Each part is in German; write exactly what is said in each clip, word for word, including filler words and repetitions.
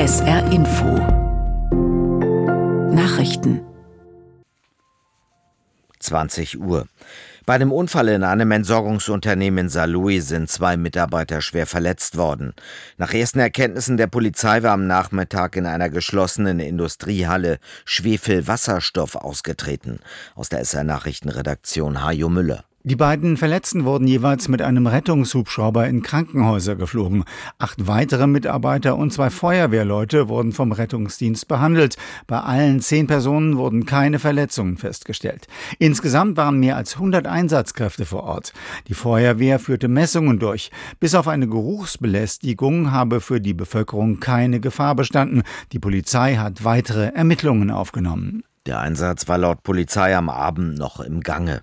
S R Info Nachrichten zwanzig Uhr. Bei einem Unfall in einem Entsorgungsunternehmen in Saarlouis sind zwei Mitarbeiter schwer verletzt worden. Nach ersten Erkenntnissen der Polizei war am Nachmittag in einer geschlossenen Industriehalle Schwefelwasserstoff ausgetreten. Aus der S R-Nachrichtenredaktion Hajo Müller. Die beiden Verletzten wurden jeweils mit einem Rettungshubschrauber in Krankenhäuser geflogen. Acht weitere Mitarbeiter und zwei Feuerwehrleute wurden vom Rettungsdienst behandelt. Bei allen zehn Personen wurden keine Verletzungen festgestellt. Insgesamt waren mehr als hundert Einsatzkräfte vor Ort. Die Feuerwehr führte Messungen durch. Bis auf eine Geruchsbelästigung habe für die Bevölkerung keine Gefahr bestanden. Die Polizei hat weitere Ermittlungen aufgenommen. Der Einsatz war laut Polizei am Abend noch im Gange.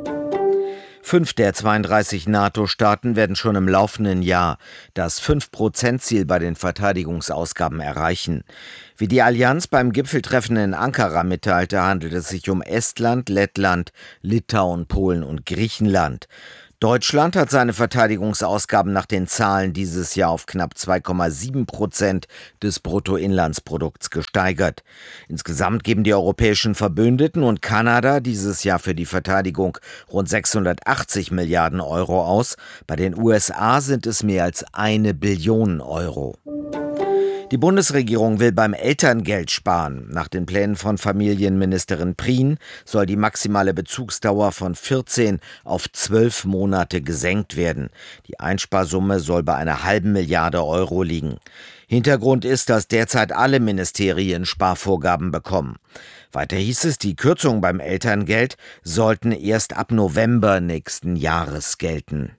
Fünf der zweiunddreißig NATO-Staaten werden schon im laufenden Jahr das fünf Prozent Ziel bei den Verteidigungsausgaben erreichen. Wie die Allianz beim Gipfeltreffen in Ankara mitteilte, handelt es sich um Estland, Lettland, Litauen, Polen und Griechenland. Deutschland hat seine Verteidigungsausgaben nach den Zahlen dieses Jahr auf knapp zwei Komma sieben Prozent des Bruttoinlandsprodukts gesteigert. Insgesamt geben die europäischen Verbündeten und Kanada dieses Jahr für die Verteidigung rund sechshundertachtzig Milliarden Euro aus. Bei den U S A sind es mehr als eine Billion Euro. Die Bundesregierung will beim Elterngeld sparen. Nach den Plänen von Familienministerin Prien soll die maximale Bezugsdauer von vierzehn auf zwölf Monate gesenkt werden. Die Einsparsumme soll bei einer halben Milliarde Euro liegen. Hintergrund ist, dass derzeit alle Ministerien Sparvorgaben bekommen. Weiter hieß es, die Kürzungen beim Elterngeld sollten erst ab November nächsten Jahres gelten.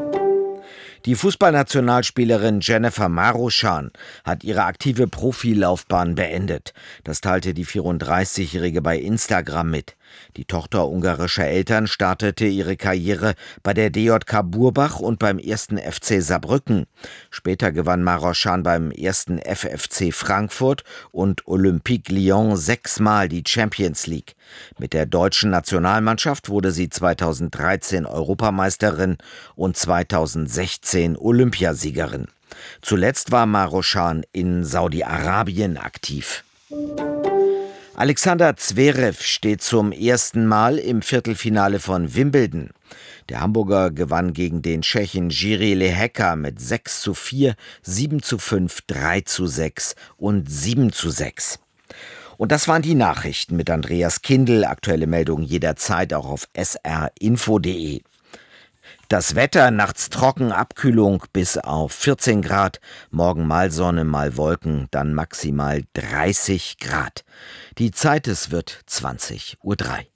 Die Fußballnationalspielerin Jennifer Maruschan hat ihre aktive Profilaufbahn beendet. Das teilte die vierunddreißigjährige bei Instagram mit. Die Tochter ungarischer Eltern startete ihre Karriere bei der D J K Burbach und beim ersten F C Saarbrücken. Später gewann Maruschan beim ersten F F C Frankfurt und Olympique Lyon sechsmal die Champions League. Mit der deutschen Nationalmannschaft wurde sie zweitausenddreizehn Europameisterin und zweitausendsechzehn Olympiasiegerin. Zuletzt war Maruschan in Saudi-Arabien aktiv. Alexander Zverev steht zum ersten Mal im Viertelfinale von Wimbledon. Der Hamburger gewann gegen den Tschechen Jiří Lehecka mit sechs zu vier, sieben zu fünf, drei zu sechs und sieben zu sechs. Und das waren die Nachrichten mit Andreas Kindl. Aktuelle Meldungen jederzeit auch auf s r info punkt d e. Das Wetter, nachts trocken, Abkühlung bis auf vierzehn Grad, morgen mal Sonne, mal Wolken, dann maximal dreißig Grad. Die Zeit, es wird zwanzig Uhr drei.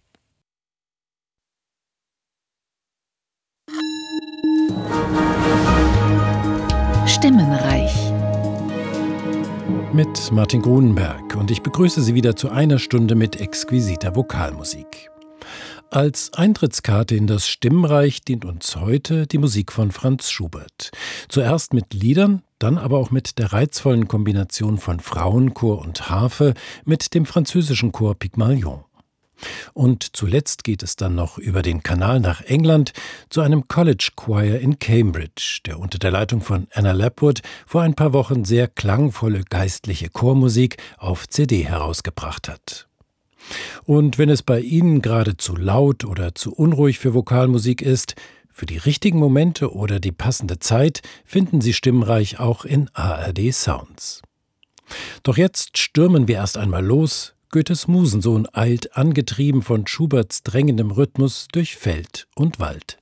Stimmenreich mit Martin Grunenberg, und ich begrüße Sie wieder zu einer Stunde mit exquisiter Vokalmusik. Als Eintrittskarte in das Stimmenreich dient uns heute die Musik von Franz Schubert. Zuerst mit Liedern, dann aber auch mit der reizvollen Kombination von Frauenchor und Harfe mit dem französischen Chor Pygmalion. Und zuletzt geht es dann noch über den Kanal nach England zu einem College Choir in Cambridge, der unter der Leitung von Anna Lapwood vor ein paar Wochen sehr klangvolle geistliche Chormusik auf C D herausgebracht hat. Und wenn es bei Ihnen gerade zu laut oder zu unruhig für Vokalmusik ist, für die richtigen Momente oder die passende Zeit finden Sie Stimmreich auch in A R D Sounds. Doch jetzt stürmen wir erst einmal los. Goethes Musensohn eilt, angetrieben von Schuberts drängendem Rhythmus, durch Feld und Wald.